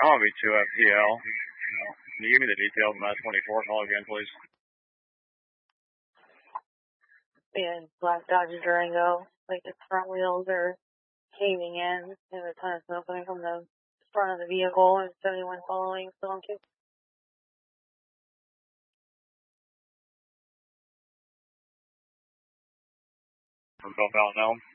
Army 2 FPL. Can you give me the details on that 24 call again, please? And Black Dodge Durango, like its front wheels are caving in, and a ton of smoke coming from the front of the vehicle, and 71 following, still on case. From Bell Fountain Elm.